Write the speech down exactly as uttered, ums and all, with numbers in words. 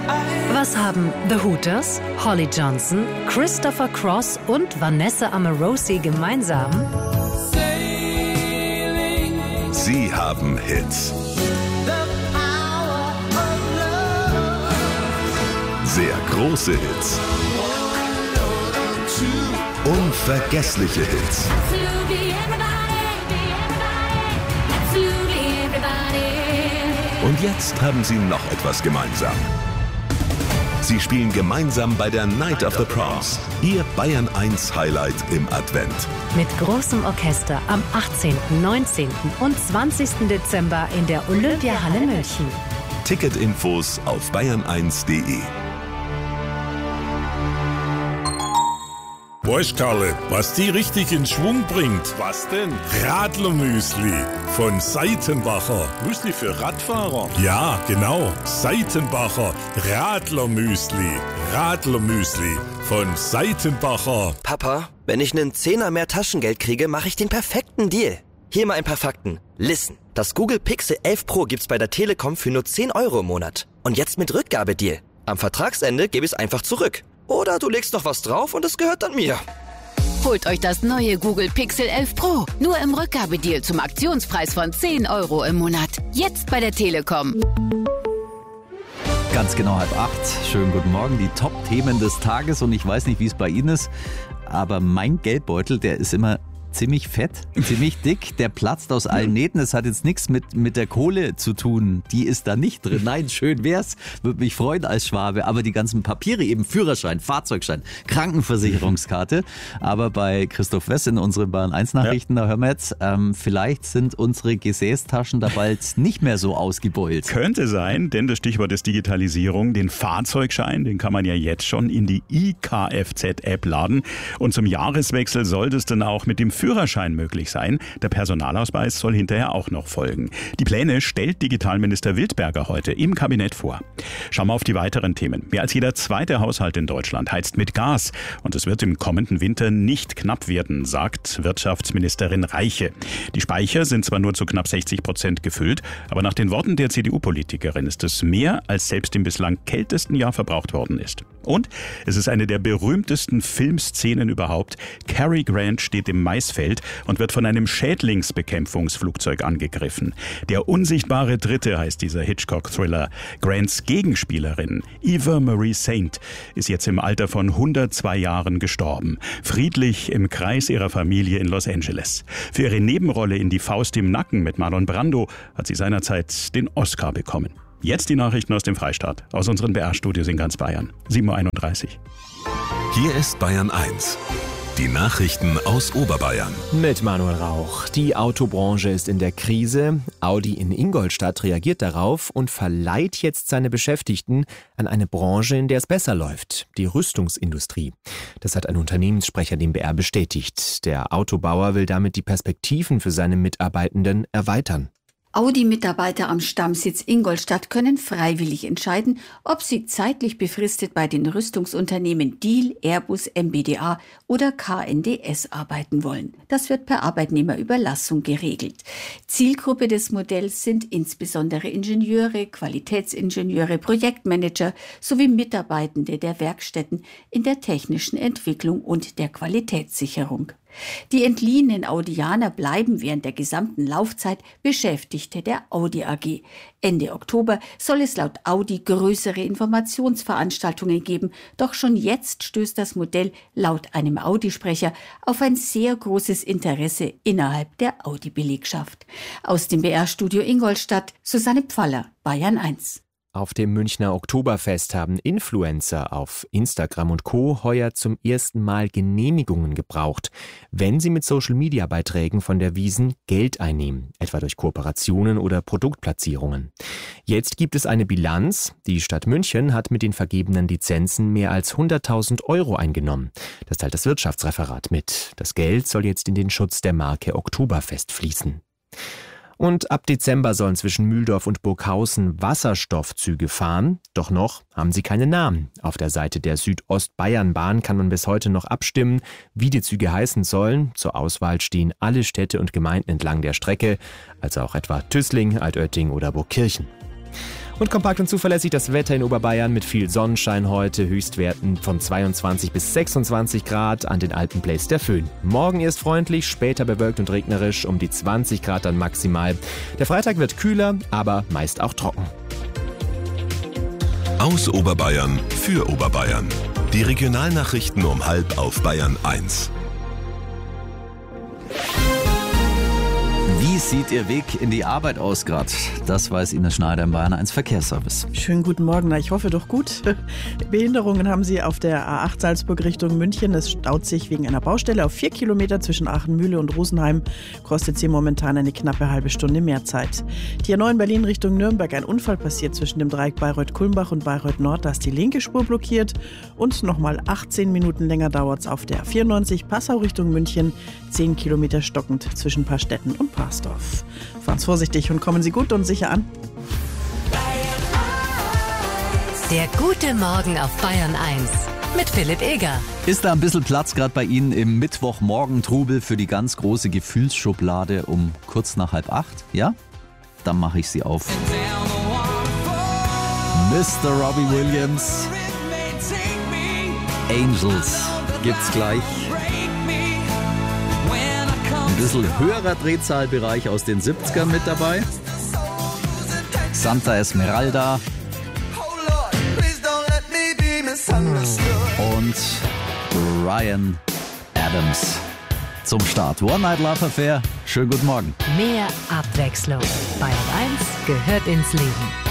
Was haben The Hooters, Holly Johnson, Christopher Cross und Vanessa Amorosi gemeinsam? Sie haben Hits. Sehr große Hits. Unvergessliche Hits. Und jetzt haben sie noch etwas gemeinsam. Sie spielen gemeinsam bei der Night of the Proms, ihr Bayern eins Highlight im Advent. Mit großem Orchester am achtzehnten, neunzehnten und zwanzigsten Dezember in der Olympiahalle München. Ticketinfos auf bayern eins punkt de. Weißt Karle, was die richtig in Schwung bringt? Was denn? Radlermüsli von Seitenbacher. Müsli für Radfahrer? Ja, genau. Seitenbacher Radlermüsli. Radlermüsli von Seitenbacher. Papa, wenn ich einen Zehner mehr Taschengeld kriege, mache ich den perfekten Deal. Hier mal ein paar Fakten. Listen, das Google Pixel elf Pro gibt's bei der Telekom für nur zehn Euro im Monat. Und jetzt mit Rückgabedeal. Am Vertragsende gebe ich es einfach zurück. Oder du legst noch was drauf und es gehört dann mir. Holt euch das neue Google Pixel elf Pro. Nur im Rückgabedeal zum Aktionspreis von zehn Euro im Monat. Jetzt bei der Telekom. Ganz genau halb acht. Schönen guten Morgen. Die Top-Themen des Tages. Und ich weiß nicht, wie es bei Ihnen ist, aber mein Geldbeutel, der ist immer ziemlich fett, ziemlich dick, der platzt aus allen Nähten. Es hat jetzt nichts mit, mit der Kohle zu tun, die ist da nicht drin. Nein, schön wär's, würde mich freuen als Schwabe, aber die ganzen Papiere, eben Führerschein, Fahrzeugschein, Krankenversicherungskarte, aber bei Christoph Wess in unseren Bayern eins Nachrichten, ja. Da hören wir jetzt, ähm, vielleicht sind unsere Gesäßtaschen da bald nicht mehr so ausgebeult. Könnte sein, denn das Stichwort ist Digitalisierung. Den Fahrzeugschein, den kann man ja jetzt schon in die i K F Z-App laden und zum Jahreswechsel soll das dann auch mit dem Führerschein möglich sein. Der Personalausweis soll hinterher auch noch folgen. Die Pläne stellt Digitalminister Wildberger heute im Kabinett vor. Schauen wir auf die weiteren Themen. Mehr als jeder zweite Haushalt in Deutschland heizt mit Gas. Und es wird im kommenden Winter nicht knapp werden, sagt Wirtschaftsministerin Reiche. Die Speicher sind zwar nur zu knapp sechzig Prozent gefüllt, aber nach den Worten der C D U-Politikerin ist es mehr, als selbst im bislang kältesten Jahr verbraucht worden ist. Und es ist eine der berühmtesten Filmszenen überhaupt. Cary Grant steht im Maisfeld und wird von einem Schädlingsbekämpfungsflugzeug angegriffen. Der unsichtbare Dritte heißt dieser Hitchcock-Thriller. Grants Gegenspielerin, Eva Marie Saint, ist jetzt im Alter von hundertzwei Jahren gestorben. Friedlich im Kreis ihrer Familie in Los Angeles. Für ihre Nebenrolle in Die Faust im Nacken mit Marlon Brando hat sie seinerzeit den Oscar bekommen. Jetzt die Nachrichten aus dem Freistaat, aus unseren B R-Studios in ganz Bayern. sieben Uhr einunddreißig. Hier ist Bayern eins. Die Nachrichten aus Oberbayern. Mit Manuel Rauch. Die Autobranche ist in der Krise. Audi in Ingolstadt reagiert darauf und verleiht jetzt seine Beschäftigten an eine Branche, in der es besser läuft. Die Rüstungsindustrie. Das hat ein Unternehmenssprecher dem B R bestätigt. Der Autobauer will damit die Perspektiven für seine Mitarbeitenden erweitern. Audi-Mitarbeiter am Stammsitz Ingolstadt können freiwillig entscheiden, ob sie zeitlich befristet bei den Rüstungsunternehmen Diehl, Airbus, M B D A oder K N D S arbeiten wollen. Das wird per Arbeitnehmerüberlassung geregelt. Zielgruppe des Modells sind insbesondere Ingenieure, Qualitätsingenieure, Projektmanager sowie Mitarbeitende der Werkstätten in der technischen Entwicklung und der Qualitätssicherung. Die entliehenen Audianer bleiben während der gesamten Laufzeit Beschäftigte der Audi A G. Ende Oktober soll es laut Audi größere Informationsveranstaltungen geben, doch schon jetzt stößt das Modell laut einem Audi-Sprecher auf ein sehr großes Interesse innerhalb der Audi-Belegschaft. Aus dem B R-Studio Ingolstadt, Susanne Pfaller, Bayern eins. Auf dem Münchner Oktoberfest haben Influencer auf Instagram und Co. heuer zum ersten Mal Genehmigungen gebraucht, wenn sie mit Social-Media-Beiträgen von der Wiesn Geld einnehmen, etwa durch Kooperationen oder Produktplatzierungen. Jetzt gibt es eine Bilanz. Die Stadt München hat mit den vergebenen Lizenzen mehr als hunderttausend Euro eingenommen. Das teilt das Wirtschaftsreferat mit. Das Geld soll jetzt in den Schutz der Marke Oktoberfest fließen. Und ab Dezember sollen zwischen Mühldorf und Burghausen Wasserstoffzüge fahren. Doch noch haben sie keine Namen. Auf der Seite der Südostbayernbahn kann man bis heute noch abstimmen, wie die Züge heißen sollen. Zur Auswahl stehen alle Städte und Gemeinden entlang der Strecke, also auch etwa Tüßling, Altötting oder Burgkirchen. Und kompakt und zuverlässig das Wetter in Oberbayern mit viel Sonnenschein heute. Höchstwerten von zweiundzwanzig bis sechsundzwanzig Grad, an den Alpen bläst der Föhn. Morgen erst freundlich, später bewölkt und regnerisch, um die zwanzig Grad dann maximal. Der Freitag wird kühler, aber meist auch trocken. Aus Oberbayern für Oberbayern. Die Regionalnachrichten um halb auf Bayern eins. Wie sieht Ihr Weg in die Arbeit aus gerade? Das weiß Ines Schneider im Bayern eins Verkehrsservice. Schönen guten Morgen, na, ich hoffe doch gut. Behinderungen haben Sie auf der A acht Salzburg Richtung München. Es staut sich wegen einer Baustelle auf vier Kilometer zwischen Aachenmühle und Rosenheim. Kostet Sie momentan eine knappe halbe Stunde mehr Zeit. Die A neun Berlin Richtung Nürnberg. Ein Unfall passiert zwischen dem Dreieck Bayreuth-Kulmbach und Bayreuth-Nord. Da ist die linke Spur blockiert. Und nochmal achtzehn Minuten länger dauert es auf der A vierundneunzig Passau Richtung München. zehn Kilometer stockend zwischen Paarstetten und Parsdorf. Fahren Sie vorsichtig und kommen Sie gut und sicher an. Der gute Morgen auf Bayern eins mit Philipp Eger. Ist da ein bisschen Platz gerade bei Ihnen im Mittwochmorgen-Trubel für die ganz große Gefühlsschublade um kurz nach halb acht? Ja? Dann mache ich sie auf. Mister Robbie Williams. Angels gibt's gleich. Ein bisschen höherer Drehzahlbereich aus den siebzigern mit dabei. Santa Esmeralda. Und Ryan Adams zum Start. One Night Love Affair. Schönen guten Morgen. Mehr Abwechslung. Bayern eins gehört ins Leben.